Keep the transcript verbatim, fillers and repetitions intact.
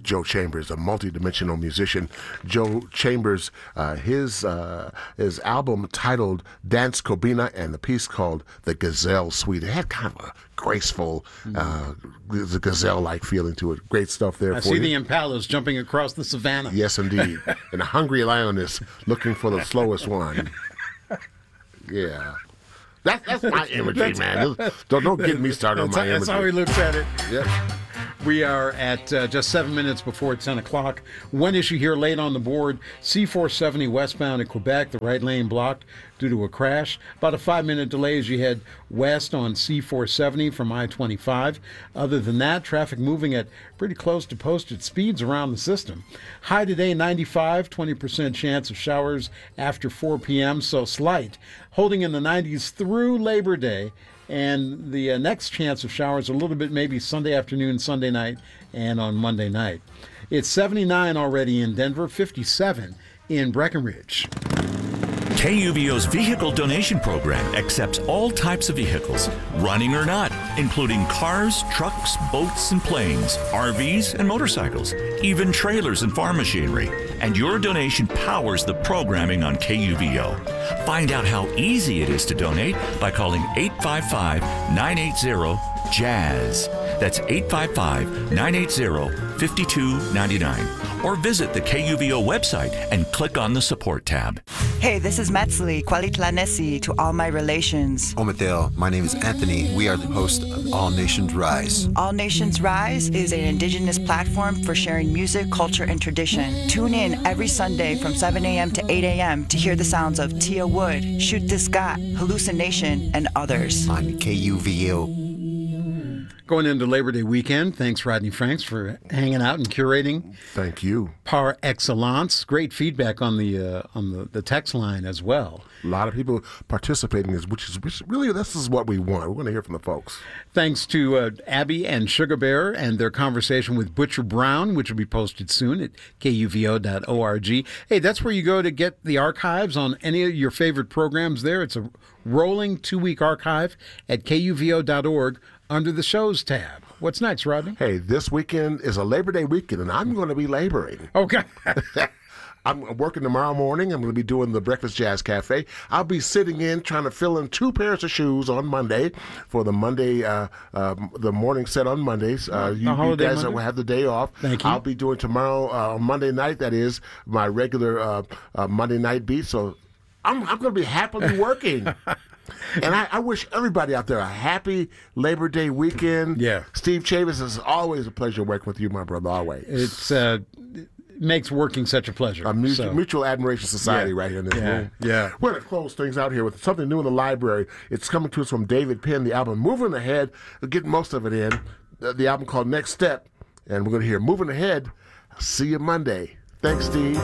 Joe Chambers, a multi-dimensional musician. Joe Chambers, uh, his uh, his album titled Dance Cobina and the piece called The Gazelle Suite. It had kind of a graceful, uh, the gazelle-like feeling to it. Great stuff there I for see you. the impalas jumping across the savannah. Yes, indeed. And a hungry lioness looking for the slowest one. Yeah. That, that's my imagery, man. Don't, don't get me started on That's, my that's imagery. how he looks at it. Yep. We are at uh, just seven minutes before ten o'clock. One issue here late on the board. C four seventy westbound in Quebec, the right lane blocked due to a crash. About a five-minute delay as you head west on C four seventy from I twenty-five. Other than that, traffic moving at pretty close to posted speeds around the system. High today, ninety-five, twenty percent chance of showers after four p.m., so slight. Holding in the nineties through Labor Day. And the uh, next chance of showers a little bit maybe Sunday afternoon, Sunday night, and on Monday night. It's seventy-nine already in Denver, fifty-seven in Breckenridge. K U V O's vehicle donation program accepts all types of vehicles, running or not, including cars, trucks, boats, and planes, R Vs, and motorcycles, even trailers and farm machinery. And your donation powers the programming on K U V O. Find out how easy it is to donate by calling eight five five, nine eight zero, JAZZ. That's eight five five, nine eight zero, five two nine nine. Or visit the K U V O website and click on the support tab. Hey, this is Metzli, Kwalitlanesi to all my relations. Omadale, my name is Anthony. We are the host of All Nations Rise. All Nations Rise is an indigenous platform for sharing music, culture, and tradition. Tune in every Sunday from seven a.m. to eight a.m. to hear the sounds of Tia Wood, Shoot This Got, Hallucination, and others. On K U V O. Going into Labor Day weekend, thanks Rodney Franks for hanging out and curating. Thank you. Par excellence. Great feedback on the uh, on the, the text line as well. A lot of people participating, which is which really, this is what we want. We want to hear from the folks. Thanks to uh, Abby and Sugar Bear and their conversation with Butcher Brown, which will be posted soon at K U V O dot org. Hey, that's where you go to get the archives on any of your favorite programs there. It's a rolling two-week archive at K U V O dot org under the shows tab. What's next, Rodney? Hey, this weekend is a Labor Day weekend, and I'm going to be laboring. Okay. I'm working tomorrow morning. I'm going to be doing the Breakfast Jazz Cafe. I'll be sitting in trying to fill in two pairs of shoes on Monday for the Monday, uh, uh, the morning set on Mondays. Uh, you, you guys will have the day off. Thank you. I'll be doing tomorrow uh, on Monday night. That is my regular uh, uh, Monday night beat. So I'm, I'm going to be happily working. And I, I wish everybody out there a happy Labor Day weekend. Yeah. Steve Chavis, it's always a pleasure working with you, my brother, always. It's uh, it makes working such a pleasure. A mutual, so. mutual admiration society Yeah. right here in this Yeah. room. Yeah. We're going to close things out here with something new in the library. It's coming to us from David Penn, the album Moving Ahead. We're getting most of it in. The, the album called Next Step. And we're going to hear Moving Ahead. See you Monday. Thanks, Steve.